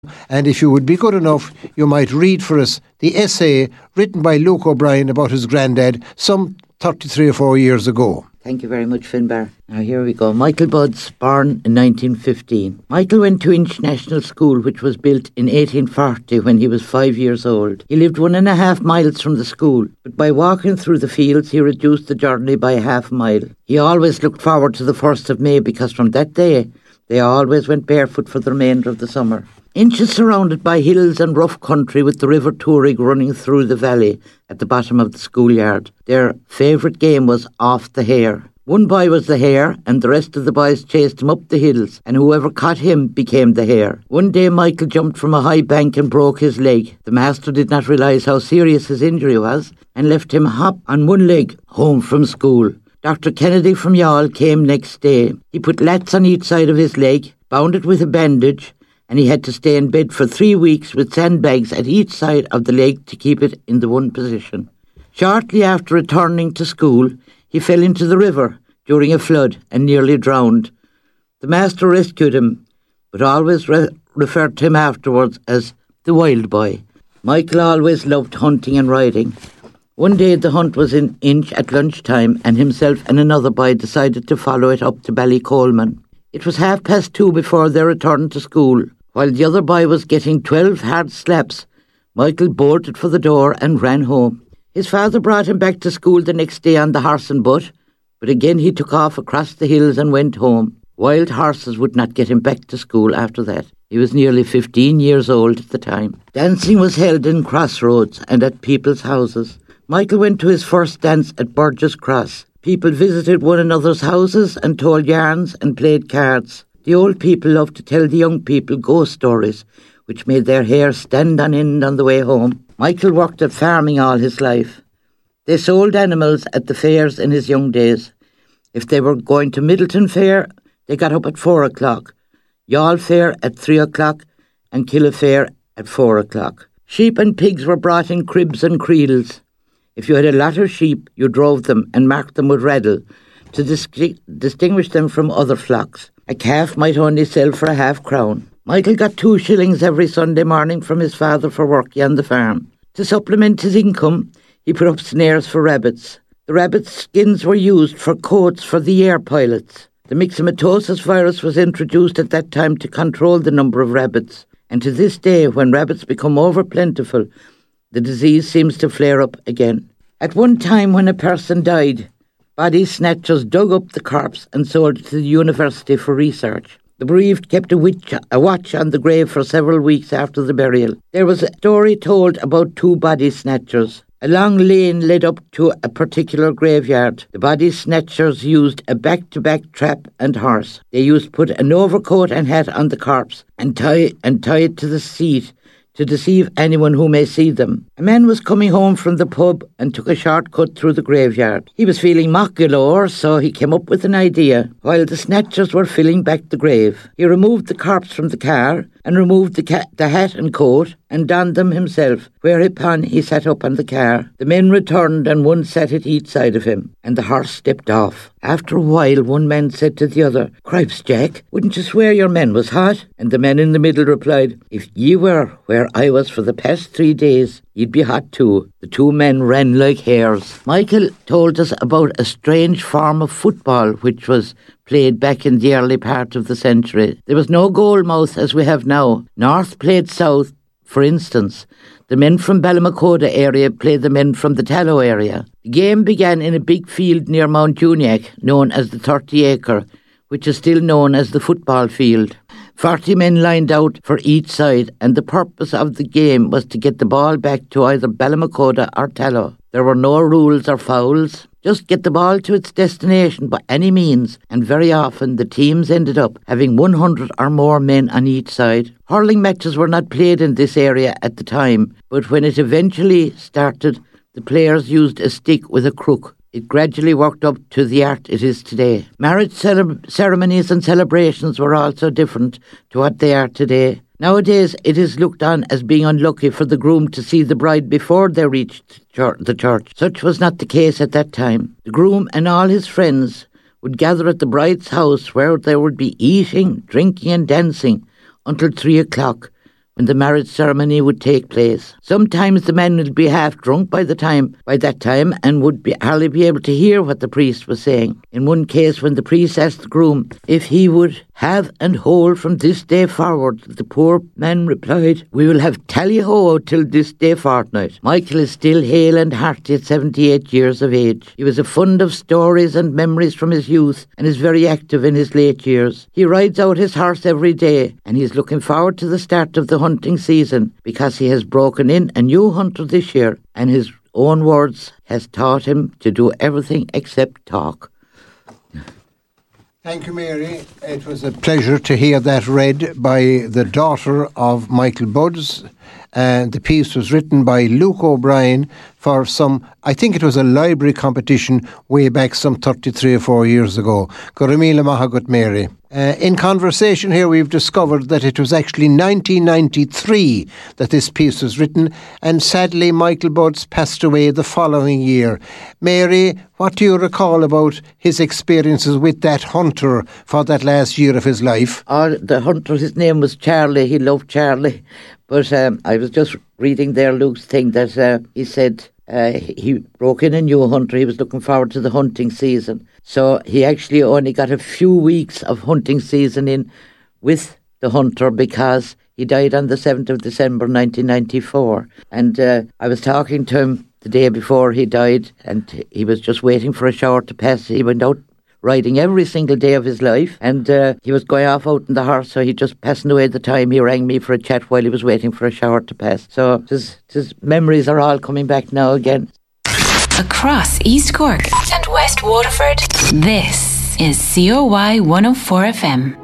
And if you would be good enough, you might read for us the essay written by Luke O'Brien about his granddad some 33 or 4 years ago. Thank you very much, Finbar. Now here we go. Michael Budds, born in 1915. Michael went to Inch National School, which was built in 1840 when he was 5 years old. He lived 1.5 miles from the school, but by walking through the fields he reduced the journey by half a mile. He always looked forward to the 1st of May because from that day they always went barefoot for the remainder of the summer. Inch is surrounded by hills and rough country with the River Tourig running through the valley at the bottom of the schoolyard. Their favourite game was Off the Hare. One boy was the hare and the rest of the boys chased him up the hills, and whoever caught him became the hare. One day Michael jumped from a high bank and broke his leg. The master did not realise how serious his injury was and left him hop on one leg home from school. Dr. Kennedy from Youghal came next day. He put lats on each side of his leg, bound it with a bandage, and he had to stay in bed for 3 weeks with sandbags at each side of the leg to keep it in the one position. Shortly after returning to school, he fell into the river during a flood and nearly drowned. The master rescued him, but always referred to him afterwards as the wild boy. Michael always loved hunting and riding. One day the hunt was in Inch at lunchtime, and himself and another boy decided to follow it up to Ballycoleman. It was 2:30 before they returned to school. While the other boy was getting 12 hard slaps, Michael bolted for the door and ran home. His father brought him back to school the next day on the horse and butt, but again he took off across the hills and went home. Wild horses would not get him back to school after that. He was nearly 15 years old at the time. Dancing was held in crossroads and at people's houses. Michael went to his first dance at Burgess Cross. People visited one another's houses and told yarns and played cards. The old people loved to tell the young people ghost stories, which made their hair stand on end on the way home. Michael worked at farming all his life. They sold animals at the fairs in his young days. If they were going to Middleton Fair, they got up at 4 o'clock, Youghal Fair at 3 o'clock, and Killa Fair at 4 o'clock. Sheep and pigs were brought in cribs and creels. If you had a lot of sheep, you drove them and marked them with raddle to distinguish them from other flocks. A calf might only sell for a half-crown. Michael got 2 shillings every Sunday morning from his father for working on the farm. To supplement his income, he put up snares for rabbits. The rabbits' skins were used for coats for the air pilots. The myxomatosis virus was introduced at that time to control the number of rabbits. And to this day, when rabbits become over-plentiful, the disease seems to flare up again. At one time when a person died, body snatchers dug up the corpse and sold it to the university for research. The bereaved kept a watch on the grave for several weeks after the burial. There was a story told about 2 body snatchers. A long lane led up to a particular graveyard. The body snatchers used a back-to-back trap and horse. They used to put an overcoat and hat on the corpse and tie it to the seat to deceive anyone who may see them. A man was coming home from the pub and took a shortcut through the graveyard. He was feeling mock galore, so he came up with an idea. While the snatchers were filling back the grave, he removed the corpse from the car and removed the hat and coat and donned them himself, whereupon he sat up on the car. The men returned and one sat at each side of him, and the horse stepped off. After a while, one man said to the other, "Cripes, Jack, wouldn't you swear your man was hot?" And the man in the middle replied, "If ye were where I was for the past 3 days, you'd be hot too." The 2 men ran like hares. Michael told us about a strange form of football which was played back in the early part of the century. There was no goalmouth as we have now. North played South, for instance. The men from Ballymacoda area played the men from the Tallow area. The game began in a big field near Mount Juniac, known as the 30-acre, which is still known as the football field. 40 men lined out for each side, and the purpose of the game was to get the ball back to either Ballymacoda or Tallow. There were no rules or fouls. Just get the ball to its destination by any means, and very often the teams ended up having 100 or more men on each side. Hurling matches were not played in this area at the time, but when it eventually started, the players used a stick with a crook. It gradually worked up to the art it is today. Marriage ceremonies and celebrations were also different to what they are today. Nowadays, it is looked on as being unlucky for the groom to see the bride before they reached the church. Such was not the case at that time. The groom and all his friends would gather at the bride's house, where they would be eating, drinking and dancing until 3 o'clock, when the marriage ceremony would take place. Sometimes the men would be half drunk by that time and would hardly be able to hear what the priest was saying. In one case, when the priest asked the groom if he would have and hold from this day forward, the poor man replied, "We will have tally-ho till this day fortnight." Michael is still hale and hearty at 78 years of age. He was fond of stories and memories from his youth and is very active in his late years. He rides out his horse every day and he is looking forward to the start of the hunting season because he has broken in a new hunter this year, and his own words has taught him to do everything except talk. Thank you, Mary. It was a pleasure to hear that read by the daughter of Michael Buds. And the piece was written by Luke O'Brien for I think it was a library competition way back some 33 or 4 years ago. Goramila Mahagut Mary. In conversation here, we've discovered that it was actually 1993 that this piece was written, and sadly Michael Buds passed away the following year. Mary, what do you recall about his experiences with that hunter for that last year of his life? The hunter, his name was Charlie. He loved Charlie. But I was just reading there Luke's thing that he said he broke in a new hunter. He was looking forward to the hunting season. So he actually only got a few weeks of hunting season in with the hunter because he died on the 7th of December 1994. And I was talking to him the day before he died, and he was just waiting for a shower to pass. He went out riding every single day of his life, and he was going off out in the horse, so he just passing away at the time. He rang me for a chat while he was waiting for a shower to pass. So his memories are all coming back now again. Across East Cork and West Waterford, this is COY 104 FM.